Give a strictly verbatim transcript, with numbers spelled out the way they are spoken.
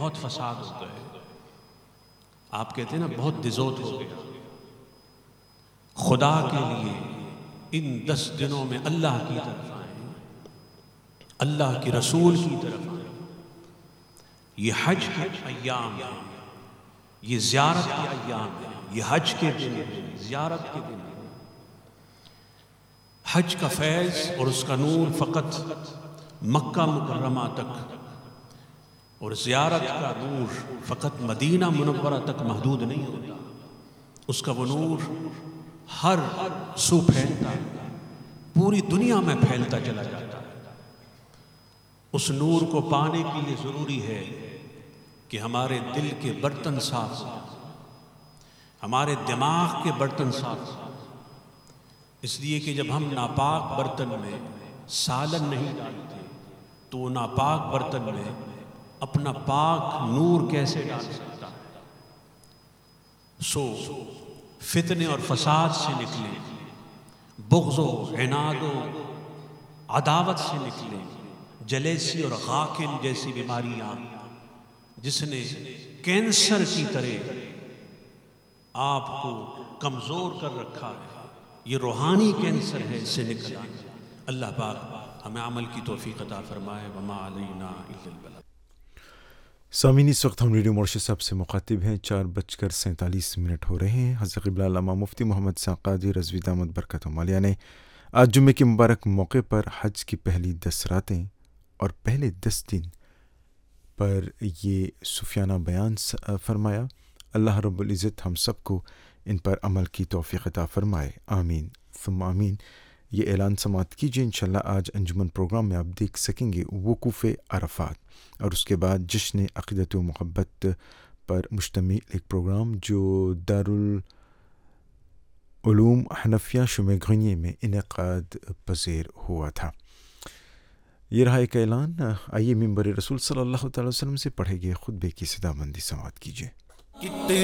بہت فساد ہو گئے، آپ کہتے ہیں نا بہت دزوت ہو گیا، خدا کے لیے ان دس دنوں میں اللہ کی طرف آئیں، اللہ کے رسول کی طرف آئیں۔ یہ حج کے ایام ہیں، یہ زیارت کے ایام ہیں، یہ حج کے دن ہیں، زیارت کے دن ہیں۔ حج کا فیض اور اس کا نور فقط مکہ مکرمہ تک، اور زیارت کا نور فقط مدینہ منورہ تک محدود نہیں ہوتا، اس کا وہ نور ہر سو پھیلتا ہے، پوری دنیا میں پھیلتا چلا جاتا ہے۔ اس نور کو پانے کے لیے ضروری ہے کہ ہمارے دل کے برتن صاف ہوں، ہمارے دماغ کے برتن صاف ہوں، اس لیے کہ جب ہم ناپاک برتن میں سالن نہیں ڈالتے تو ناپاک برتن میں اپنا پاک نور کیسے ڈال سکتا ہے؟ سو فتنے اور فساد سے نکلیں، بغض و عناد و عداوت سے نکلیں، جلیسی اور غاکن جیسی بیماریاں جس نے کینسر کی طرح آپ کو کمزور کر رکھا ہے، یہ روحانی کینسر ہے، اس سے نکل آئیں۔ اللہ پاک ہمیں عمل کی توفیق عطا فرمائے۔ وما علینا الا البلاغ۔ سامعین، اس وقت ہم ریڈیو مارشل صاحب سے مخاطب ہیں، چار بج کر سینتالیس منٹ ہو رہے ہیں۔ حضرت قبلہ علامہ مفتی محمد اسحاق قادری رضوی دامت برکاتہم عالیہ نے آج جمعے کے مبارک موقع پر حج کی پہلی دس راتیں اور پہلے دس دن پر یہ صوفیانہ بیان فرمایا۔ اللہ رب العزت ہم سب کو ان پر عمل کی توفیق عطا فرمائے، آمین ثم آمین۔ یہ اعلان سماعت کیجیے، انشاءاللہ آج انجمن پروگرام میں آپ دیکھ سکیں گے وقوف عرفات، اور اس کے بعد جشن عقیدت و محبت پر مشتمل ایک پروگرام جو دارالعلوم حنفیہ شومگرینی میں انعقاد پذیر ہوا تھا۔ یہ رہا ایک اعلان۔ آئیے منبر رسول صلی اللہ تعالی وسلم سے پڑھے گئے خطبے کی صدا بندی سماعت کیجیے۔